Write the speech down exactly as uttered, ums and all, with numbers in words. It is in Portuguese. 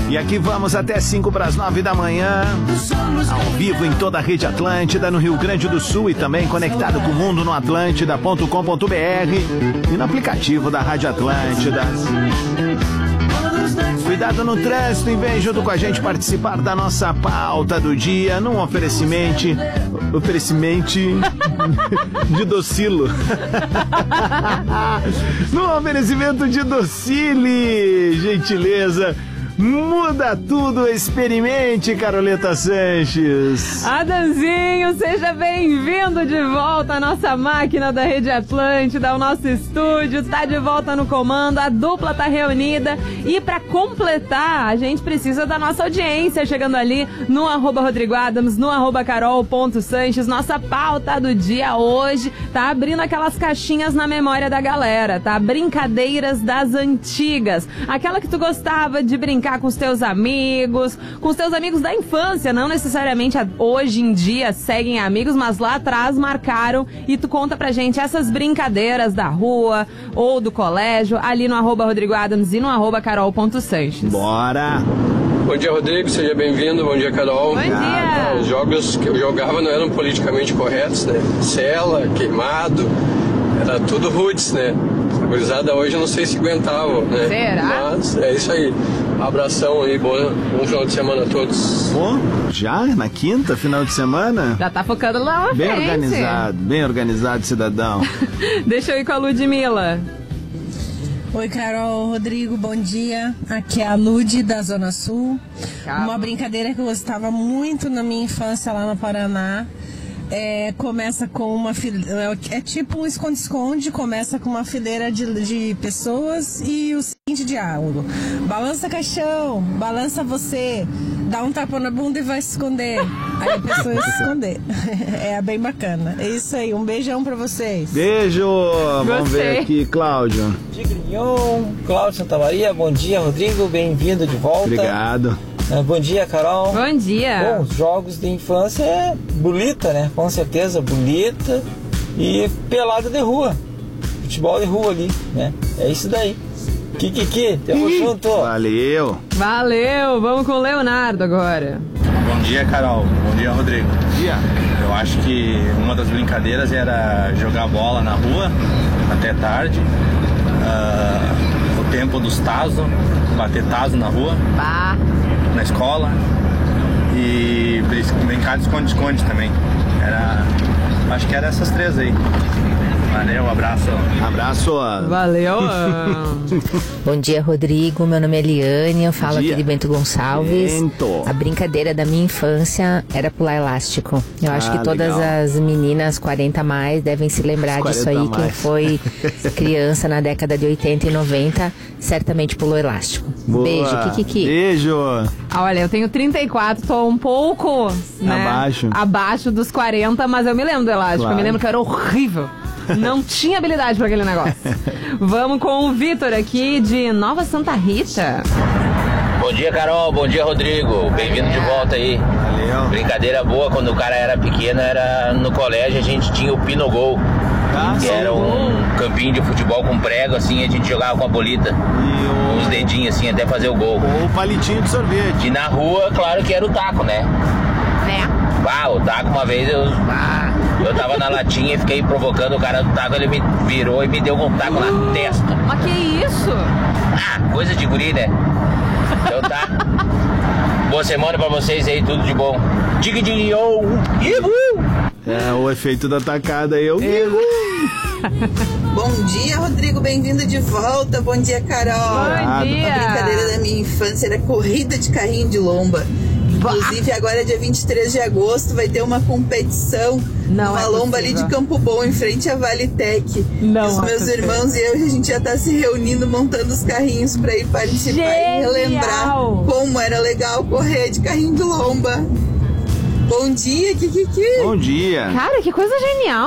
E aqui vamos até cinco para as nove da manhã, ao vivo em toda a rede Atlântida, no Rio Grande do Sul e também conectado com o mundo no atlântida ponto com ponto br e no aplicativo da Rádio Atlântida. Cuidado no trânsito e vem junto com a gente participar da nossa pauta do dia num oferecimento, oferecimento de Docilo. Num oferecimento de Docile, gentileza. Muda tudo, experimente, Caroleta Sanches. Adãozinho, seja bem-vindo de volta à nossa máquina da Rede Atlântida, ao nosso estúdio, tá de volta no comando, a dupla tá reunida e pra completar, a gente precisa da nossa audiência, chegando ali no arroba Rodrigo Adams, no arroba carol.sanches, nossa pauta do dia hoje tá abrindo aquelas caixinhas na memória da galera, tá? Brincadeiras das antigas, aquela que tu gostava de brincar com os teus amigos, com os teus amigos da infância, não necessariamente hoje em dia seguem amigos, mas lá atrás marcaram, e tu conta pra gente essas brincadeiras da rua ou do colégio, ali no arroba Rodrigo Adams e no arroba carol.sanches. Bora! Bom dia, Rodrigo, seja bem-vindo, bom dia, Carol. Bom dia! Os jogos que eu jogava não eram politicamente corretos, né? Cela, queimado, era tudo roots, né? A gurizada hoje eu não sei se aguentavam, né? Será? Mas é isso aí. Abração aí, bom, bom final de semana a todos. Pô, já na quinta, final de semana? Já tá focando lá na Bem frente. organizado, bem organizado, cidadão. Deixa eu ir com a Ludmilla. Oi, Carol, Rodrigo, bom dia. Aqui é a Lud, da Zona Sul. Calma. Uma brincadeira que eu gostava muito na minha infância lá no Paraná. É, começa com uma fileira, é tipo um esconde-esconde, começa com uma fileira de, de pessoas e o seguinte diálogo: balança caixão, balança você, dá um tapa na bunda e vai se esconder. Aí a pessoa ia se esconder. É bem bacana. É isso aí, um beijão pra vocês. Beijo! Vamos ver Gostei. aqui, Cláudio. Tigrinhon, Cláudio Santa Maria, bom dia, Rodrigo, bem-vindo de volta. Obrigado. Uh, bom dia, Carol. Bom dia! Bom, os jogos de infância é bolita, né? Com certeza, bolita e pelada de rua. Futebol de rua ali, né? É isso daí. Kikiki, tamo junto. Valeu. Valeu! Vamos com o Leonardo agora. Bom dia, Carol. Bom dia, Rodrigo. Bom dia. Eu acho que uma das brincadeiras era jogar bola na rua até tarde. Uh, o tempo dos tazos, bater tazo na rua, Pá! na escola. E brincar de esconde-esconde também. Era, acho que era essas três aí. Valeu, abraço. Abraço. Valeu! Bom dia, Rodrigo. Meu nome é Eliane, eu falo dia. aqui de Bento Gonçalves. Bento. A brincadeira da minha infância era pular elástico. Eu acho Ah, que todas legal. as meninas quarenta a mais devem se lembrar As disso aí. quarenta a Quem mais. foi criança na década de oitenta e noventa certamente pulou elástico. Boa. Beijo, Kikiki. Beijo. Olha, eu tenho trinta e quatro, tô um pouco, né, Abaixo. abaixo dos quarenta, mas eu me lembro do elástico. Claro. Eu me lembro que era horrível. Não tinha habilidade pra aquele negócio. Vamos com o Vitor aqui de Nova Santa Rita. Bom dia, Carol. Bom dia, Rodrigo. Bem-vindo de volta aí. Valeu. Brincadeira boa, quando o cara era pequeno, era no colégio, a gente tinha o Pinogol, Tá? que era um campinho de futebol com prego, assim, a gente jogava com a bolita, E uns dedinhos assim, até fazer o gol. o, o palitinho de sorvete. E na rua, claro que era o taco, né? Né? Ah, o taco uma vez eu... ah, eu tava na latinha e fiquei provocando o cara do taco, ele me virou e me deu um taco na testa. Mas que isso? Ah, coisa de guri, né? Então tá. Boa semana pra vocês aí, tudo de bom. Dig-dig-yo! Ihu! É o efeito da tacada aí. Eu... Bom dia, Rodrigo, bem-vindo de volta. Bom dia, Carol. Bom dia. A brincadeira da minha infância era corrida de carrinho de lomba. Inclusive, agora, dia vinte e três de agosto, vai ter uma competição Não numa é lomba ali possível. de Campo Bom, em frente à Valitec. Não e os é meus possível. irmãos e eu, a gente já tá se reunindo, montando os carrinhos pra ir participar Genial. e relembrar como era legal correr de carrinho de lomba. Bom dia, Kikiki. Bom dia. Cara, que coisa genial.